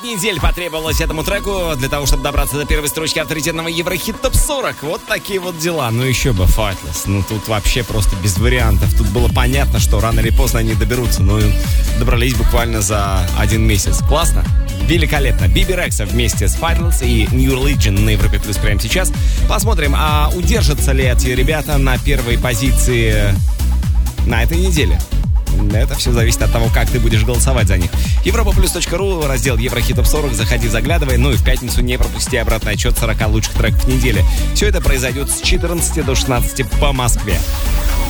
недель потребовалось этому треку для того, чтобы добраться до первой строчки авторитетного Еврохит ТОП 40. Вот такие вот дела. Ну еще бы, Fightless. Ну тут вообще просто без вариантов. Тут было понятно, что рано или поздно они доберутся. Ну и добрались буквально за 1 месяц. Классно? Великолепно. Биби Рекса вместе с Fightless и New Religion на Европе Плюс прямо сейчас. Посмотрим, а удержатся ли эти ребята на первой позиции на этой неделе. Это все зависит от того, как ты будешь голосовать за них. Европаплюс.ру, раздел Еврохит ТОП 40. Заходи, заглядывай. Ну и в пятницу не пропусти обратный отчет 40 лучших треков недели. Все это произойдет с 14 до 16 по Москве.